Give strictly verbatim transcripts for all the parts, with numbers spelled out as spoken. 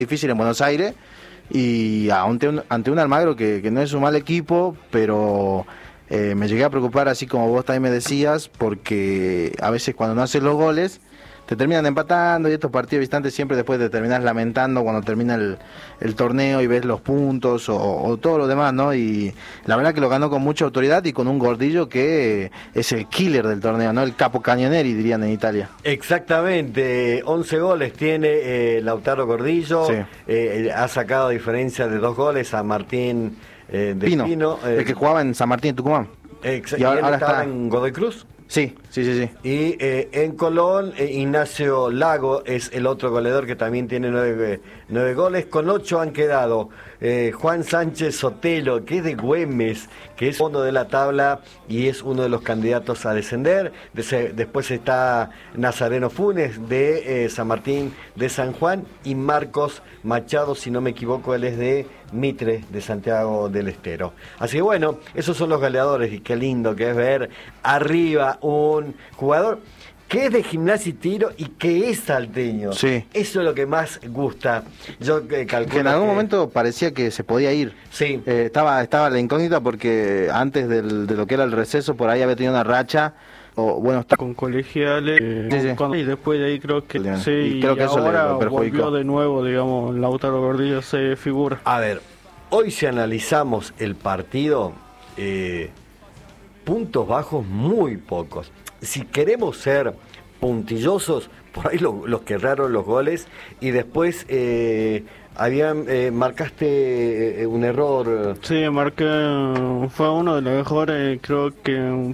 difícil en Buenos Aires y ante un, ante un Almagro que, que no es un mal equipo, pero eh, me llegué a preocupar, así como vos también me decías, porque a veces cuando no haces los goles te terminan empatando y estos partidos distantes siempre después te terminás lamentando cuando termina el, el torneo y ves los puntos o, o todo lo demás, ¿no? Y la verdad que lo ganó con mucha autoridad y con un Gordillo que es el killer del torneo, ¿no? El capo cañoneri, dirían en Italia. Exactamente, once goles tiene eh, Lautaro Gordillo, Sí. eh, ha sacado a diferencia de dos goles a Martín eh, de Pino, Pino, eh, el que jugaba en San Martín de Tucumán. exa- y ahora- y él ahora estaba está- en Godoy Cruz. Sí, sí, sí, sí. Y eh, en Colón, eh, Ignacio Lago es el otro goleador que también tiene nueve, nueve goles. Con ocho han quedado eh, Juan Sánchez Sotelo, que es de Güemes, que es fondo de la tabla y es uno de los candidatos a descender. Des- después está Nazareno Funes de eh, San Martín de San Juan y Marcos Machado, si no me equivoco, él es de Mitre, de Santiago del Estero. Así que bueno, esos son los goleadores y qué lindo que es ver arriba un jugador que es de Gimnasia y Tiro y que es salteño. Sí. Eso es lo que más gusta. Yo eh, calculo Que en algún que- momento parecía que se podía ir. Sí. Eh, estaba, estaba la incógnita porque antes del, de lo que era el receso, por ahí había tenido una racha. O bueno, está Con colegiales eh, Sí, sí. cuando- y después de ahí creo que Bien. sí, Y creo que y eso le- ahora lo perjudicó. volvió de nuevo, digamos, Lautaro Gordillo se figura. A ver, hoy si analizamos el partido, eh, puntos bajos muy pocos. Si queremos ser puntillosos, por ahí lo- los que erraron los goles y después eh, habían eh, marcaste eh, un error. Sí, marqué, fue uno de los mejores, creo que un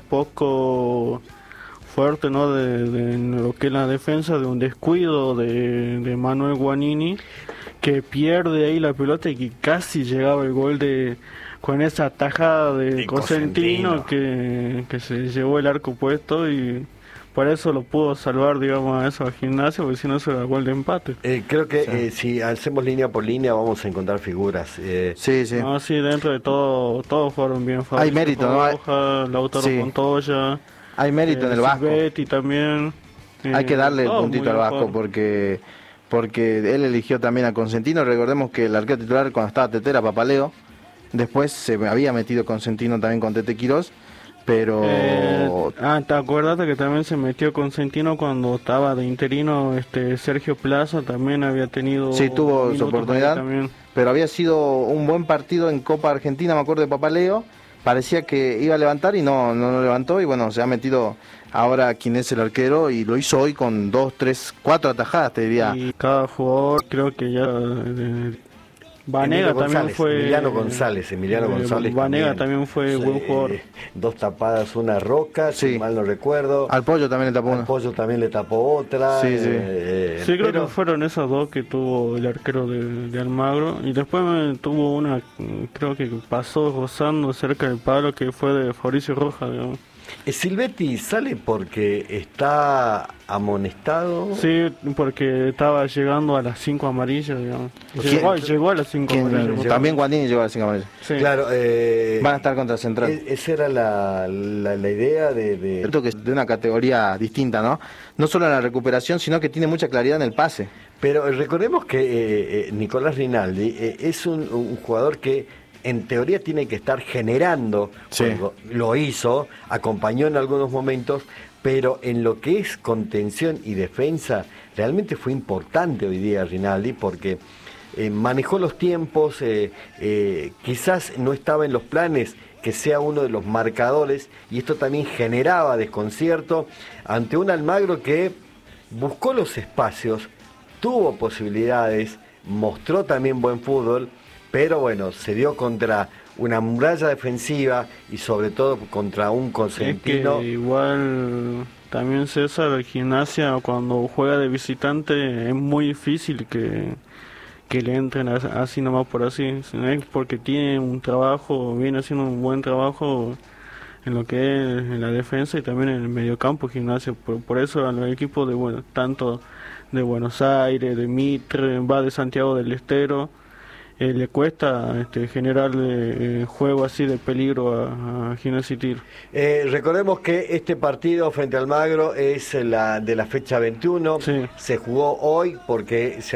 poco fuerte, ¿no? De, de lo que es la defensa, de un descuido de, de Manuel Guanini, que pierde ahí la pelota y que casi llegaba el gol de con esa tajada de, De Cosentino, Cosentino. que, que se llevó el arco puesto y por eso lo pudo salvar, digamos, a eso a Gimnasia, porque si no se da gol de empate. Eh, creo que Sí. eh, si hacemos línea por línea vamos a encontrar figuras. Eh, Sí, sí. No, sí, dentro de todo, todos fueron bien. Hay mérito, ¿no? Hay- Roja, Lautaro Sí. Montoya, Hay mérito eh, en el Vasco. Silvetti también. Hay que darle el todos puntito muy al bien Vasco jugaron. porque porque él eligió también a Consentino. Recordemos que el arquero titular cuando estaba Tete era Papaleo. Después se había metido Consentino también con Tete Quirós. Pero Eh, ah, ¿te acuerdas que también se metió Consentino cuando estaba de interino este Sergio Plaza? También había tenido sí, tuvo su minutos oportunidad. ahí también. Pero había sido un buen partido en Copa Argentina, me acuerdo de Papaleo. Parecía que iba a levantar y no, no lo levantó. Y bueno, se ha metido ahora quien es el arquero y lo hizo hoy con dos, tres, cuatro atajadas, te diría. Y cada jugador creo que ya... eh, Vanega Emilio también González, fue... Emiliano González, Emiliano eh, González. Vanega también fue Sí, buen jugador. Dos tapadas, una roca, Sí. si mal no recuerdo. Al Pollo también le tapó Al uno. Pollo también le tapó otra. Sí, sí. eh, Sí, creo pero- que fueron esas dos que tuvo el arquero de, de Almagro. Y después me tuvo una, creo que pasó rozando cerca del palo, que fue de Fabricio Rojas, digamos. Eh, Silvetti sale porque está amonestado. Sí, porque estaba llegando a las cinco amarillas, digamos. ¿Quién? Llegó, llegó a las cinco ¿Quién? amarillas. También Guandini llegó a la cinco amarillas. Sí. Claro, eh, Van a estar contra Central. e- esa era la, la, la idea de, de- Cierto que es de una categoría distinta, ¿no? No solo en la recuperación, sino que tiene mucha claridad en el pase. Pero recordemos que eh, eh, Nicolás Rinaldi eh, es un, un jugador que en teoría tiene que estar generando Sí. juego. Lo hizo, acompañó en algunos momentos, pero en lo que es contención y defensa, realmente fue importante hoy día Rinaldi porque eh, manejó los tiempos, eh, eh, quizás no estaba en los planes que sea uno de los marcadores y esto también generaba desconcierto ante un Almagro que buscó los espacios, tuvo posibilidades, mostró también buen fútbol, pero bueno, se dio contra una muralla defensiva y sobre todo contra un Es Cosentino. que igual también César, el Gimnasia cuando juega de visitante es muy difícil que, que le entren as- así nomás por así, sino es porque tiene un trabajo, viene haciendo un buen trabajo en lo que es en la defensa y también en el mediocampo Gimnasia, por, por eso a los equipos de bueno, tanto de Buenos Aires, de Mitre, va de Santiago del Estero, eh, le cuesta este, generarle eh, juego así de peligro a, a Gimnasia y Tiro. Eh, recordemos que este partido frente al Almagro es la de la fecha veintiuno, Sí. se jugó hoy porque se